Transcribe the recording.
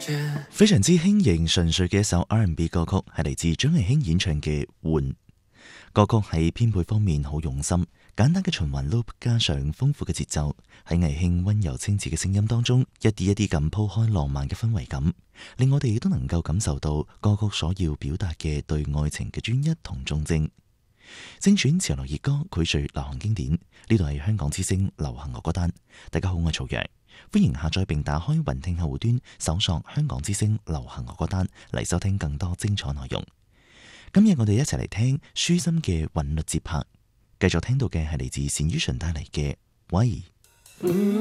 非常之輕盈純粹嘅一首 R&B 歌曲，係嚟自張藝興演唱嘅《換》。歌曲喺編配方面好用心，簡單嘅循環 loop 加上豐富嘅節奏，喺藝興溫柔清澈嘅聲音當中，一啲一啲咁鋪開浪漫嘅氛圍感，令我哋亦都能夠感受到歌曲所要表達嘅對愛情嘅專一同忠貞。精選潮流熱歌，膾炙流行經典，呢度係香港之聲流行樂歌單。大家好，我係曹陽，歡迎下載並打開雲聽客戶端，搜索香港之聲流行樂歌單嚟收聽更多精彩內容。今日我哋一齊嚟聽舒心嘅韻律節拍，繼續聽到嘅係嚟自單依純帶嚟嘅喂。